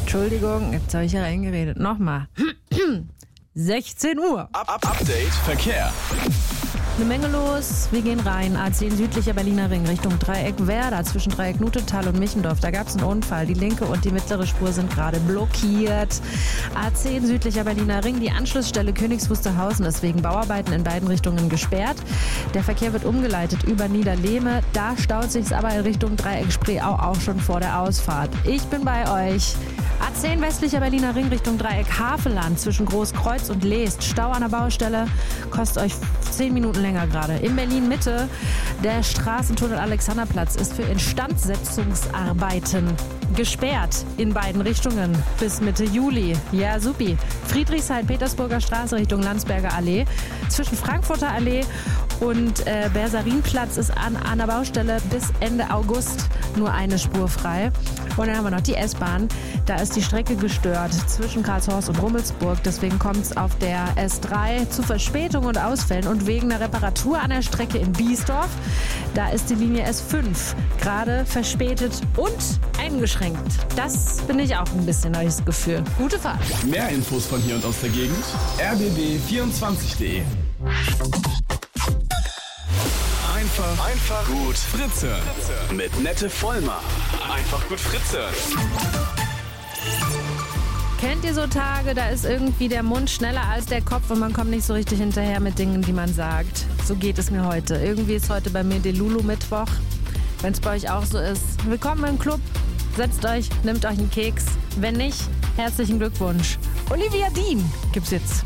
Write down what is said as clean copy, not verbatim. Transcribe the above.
Entschuldigung, jetzt habe ich hier reingeredet. Nochmal. 16 Uhr. Update Verkehr. Eine Menge los. Wir gehen rein. A10 südlicher Berliner Ring Richtung Dreieck Werder zwischen Dreieck Nutetal und Michendorf. Da gab es einen Unfall. Die linke und die mittlere Spur sind gerade blockiert. A10 südlicher Berliner Ring. Die Anschlussstelle Königs Wusterhausen ist wegen Bauarbeiten in beiden Richtungen gesperrt. Der Verkehr wird umgeleitet über Niederlehme. Da staut sich's aber in Richtung Dreieck Spreeau auch schon vor der Ausfahrt. Ich bin bei euch. A10 westlicher Berliner Ring Richtung Dreieck Havelland zwischen Großkreuz und Leest. Stau an der Baustelle, kostet euch 10 Minuten länger gerade. In Berlin Mitte, der Straßentunnel Alexanderplatz ist für Instandsetzungsarbeiten gesperrt in beiden Richtungen bis Mitte Juli. Ja, supi. Friedrichshain-Petersburger Straße Richtung Landsberger Allee. Zwischen Frankfurter Allee und Bersarinplatz ist an der Baustelle bis Ende August nur eine Spur frei. Und dann haben wir noch die S-Bahn. Da ist die Strecke gestört zwischen Karlshorst und Rummelsburg. Deswegen kommt es auf der S3 zu Verspätungen und Ausfällen. Und wegen der Reparatur an der Strecke in Biesdorf, da ist die Linie S5 gerade verspätet und eingeschränkt. Das finde ich auch ein bisschen neues Gefühl. Gute Fahrt. Mehr Infos von hier und aus der Gegend. rbb24.de. Einfach gut Fritze. Mit Nette Vollmer. Einfach gut Fritze. Kennt ihr so Tage, da ist irgendwie der Mund schneller als der Kopf und man kommt nicht so richtig hinterher mit Dingen, die man sagt? So geht es mir heute. Irgendwie ist heute bei mir Delulu-Mittwoch. Wenn es bei euch auch so ist, willkommen im Club. Setzt euch, nehmt euch einen Keks. Wenn nicht, herzlichen Glückwunsch. Olivia Dean gibt's jetzt.